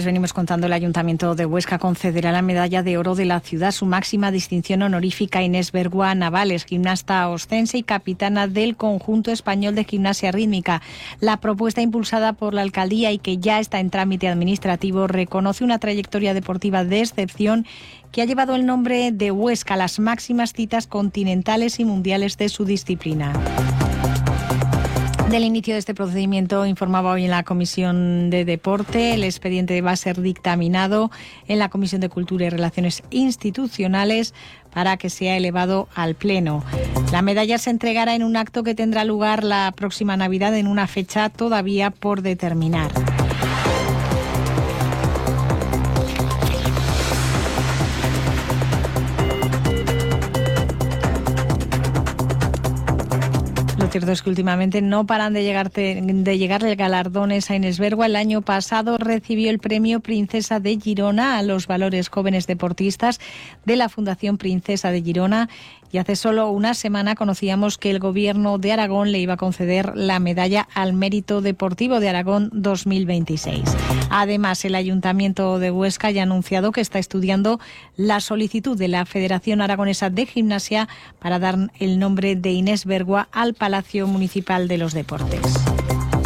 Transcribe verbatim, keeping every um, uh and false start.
les venimos contando, el Ayuntamiento de Huesca concederá la medalla de oro de la ciudad, su máxima distinción honorífica, a Inés Bergua Navales, gimnasta oscense y capitana del conjunto español de gimnasia rítmica. La propuesta, impulsada por la alcaldía y que ya está en trámite administrativo, reconoce una trayectoria deportiva de excepción que ha llevado el nombre de Huesca a las máximas citas continentales y mundiales de su disciplina. Del inicio de este procedimiento informaba hoy en la Comisión de Deporte. El expediente va a ser dictaminado en la Comisión de Cultura y Relaciones Institucionales para que sea elevado al Pleno. La medalla se entregará en un acto que tendrá lugar la próxima Navidad en una fecha todavía por determinar. Lo cierto es que últimamente no paran de, llegarte, de llegarle galardones a Inés Bergua. El año pasado recibió el premio Princesa de Girona a los valores jóvenes deportistas de la Fundación Princesa de Girona, y hace solo una semana conocíamos que el Gobierno de Aragón le iba a conceder la medalla al Mérito Deportivo de Aragón dos mil veintiséis. Además, el Ayuntamiento de Huesca ya ha anunciado que está estudiando la solicitud de la Federación Aragonesa de Gimnasia para dar el nombre de Inés Bergua al Palacio Municipal de los Deportes.